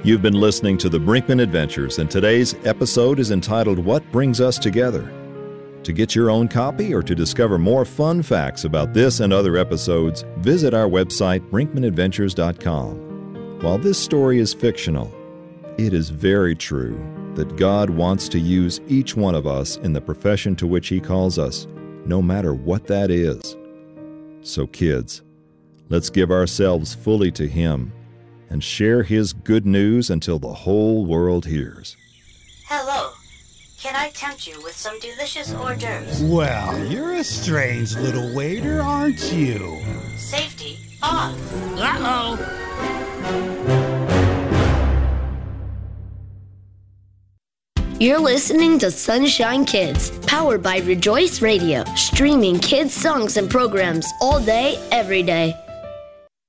You've been listening to the Brinkman Adventures, and today's episode is entitled What Brings Us Together? To get your own copy or to discover more fun facts about this and other episodes, visit our website, brinkmanadventures.com. While this story is fictional, it is very true that God wants to use each one of us in the profession to which He calls us, no matter what that is. So kids, let's give ourselves fully to Him and share His good news until the whole world hears. Hello. Can I tempt you with some delicious hors d'oeuvres? Well, you're a strange little waiter, aren't you? Safety off. Uh-oh. You're listening to Sunshine Kids, powered by Rejoice Radio, streaming kids' songs and programs all day, every day.